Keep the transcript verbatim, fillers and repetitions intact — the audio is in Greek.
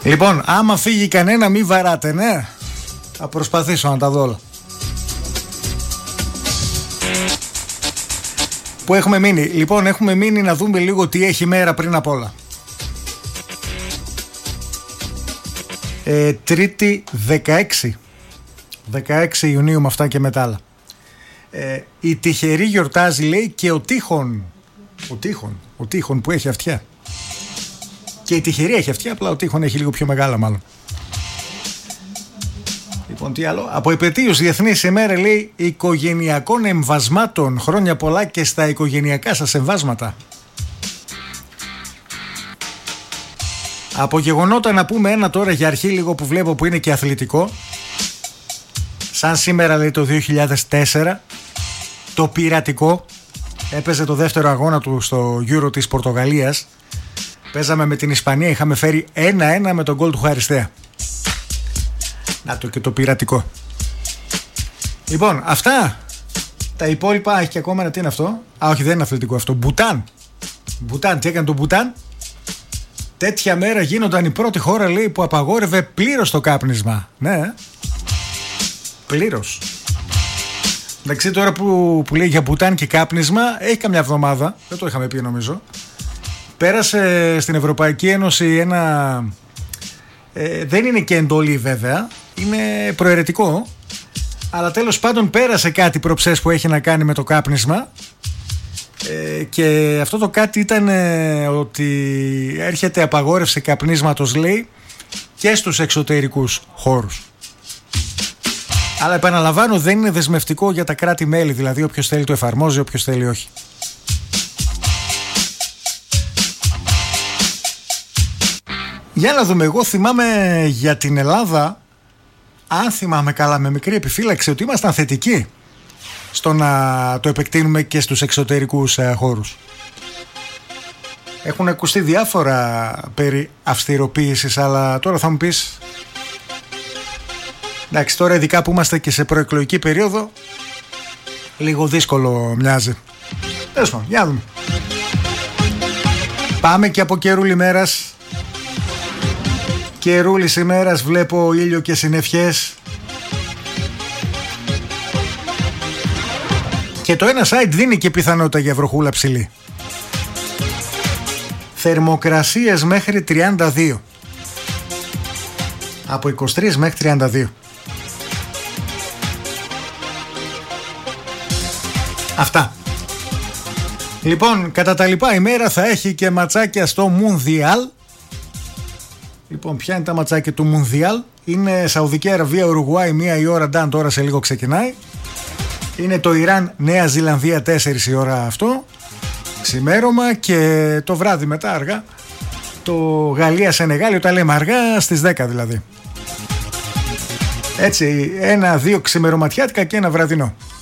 Λοιπόν, άμα φύγει κανένα μη βαράτε, ναι. Θα προσπαθήσω να τα δω όλα. Πού έχουμε μείνει? Λοιπόν, έχουμε μείνει να δούμε λίγο τι έχει μέρα πριν απ' όλα. ε, Τρίτη δεκαέξι δεκαέξι Ιουνίου, με αυτά και μετά άλλα. ε, Η τυχερή γιορτάζει, λέει, και ο Τείχων. Ο Τείχων, ο Τείχων που έχει αυτιά. Και η τυχερή έχει αυτιά, απλά ο Τείχων έχει λίγο πιο μεγάλα μάλλον. Λοιπόν, τι άλλο? Από επετείους διεθνής ημέρα, λέει, οικογενειακών εμβασμάτων. Χρόνια πολλά και στα οικογενειακά σας εμβάσματα. Από γεγονότα να πούμε ένα τώρα για αρχή λίγο που βλέπω που είναι και αθλητικό. Σαν σήμερα, λέει, το δύο χιλιάδες τέσσερα το πειρατικό έπαιζε το δεύτερο αγώνα του στο Euro της Πορτογαλίας. Παίζαμε με την Ισπανία, είχαμε φέρει ένα ένα με τον γκολ του Χαριστέα. Να το και το πειρατικό. Λοιπόν, αυτά. Τα υπόλοιπα, έχει και ακόμα ένα, τι είναι αυτό? Α, όχι, δεν είναι αθλητικό αυτό. Μπουτάν. Μπουτάν, τι έκανε το Μπουτάν? Τέτοια μέρα γίνονταν η πρώτη χώρα, λέει, που απαγόρευε πλήρως το κάπνισμα. Ναι, πλήρως. Εντάξει, τώρα που, που λέει για Μπουτάν και κάπνισμα, έχει καμιά εβδομάδα, δεν το είχαμε πει νομίζω, πέρασε στην Ευρωπαϊκή Ένωση ένα... Ε, δεν είναι και εντολή βέβαια, είναι προαιρετικό, αλλά τέλος πάντων πέρασε κάτι προψές που έχει να κάνει με το κάπνισμα. Ε, και αυτό το κάτι ήταν ε, ότι έρχεται απαγόρευση καπνίσματος, λέει, και στους εξωτερικούς χώρους. Αλλά επαναλαμβάνω, δεν είναι δεσμευτικό για τα κράτη-μέλη, δηλαδή όποιος θέλει το εφαρμόζει, όποιος θέλει όχι. Για να δούμε, εγώ θυμάμαι για την Ελλάδα, αν θυμάμαι καλά με μικρή επιφύλαξη, ότι ήμασταν θετικοί στο να το επεκτείνουμε και στους εξωτερικούς ε, χώρους. Έχουν ακουστεί διάφορα περί αυστηροποίησης, αλλά τώρα θα μου πεις, εντάξει, τώρα ειδικά που είμαστε και σε προεκλογική περίοδο, λίγο δύσκολο μοιάζει. Τέλος πάντων, για να δούμε. Πάμε και από καιρούλη μέρας. Καιρούλης ημέρας, βλέπω ήλιο και συννεφιές. Και το ένα site δίνει και πιθανότητα για βροχούλα ψηλή. Θερμοκρασίες μέχρι τριάντα δύο. Από είκοσι τρία μέχρι τριάντα δύο. Αυτά. Λοιπόν, κατά τα λοιπά, η μέρα θα έχει και ματσάκια στο Μουνδιάλ. Λοιπόν, ποια είναι τα ματσάκια του Μουνδιάλ? Είναι Σαουδική Αραβία, Ουρουγουάη, μία η ώρα, Ντάν, τώρα σε λίγο ξεκινάει. Είναι το Ιράν, Νέα Ζηλανδία, τέσσερις η ώρα αυτό, ξημέρωμα, και το βράδυ μετά αργά το Γαλλία Σενεγάλη, όταν λέμε αργά, στις δέκα δηλαδή. Έτσι, ένα-δύο ξημερωματιάτικα και ένα βραδινό.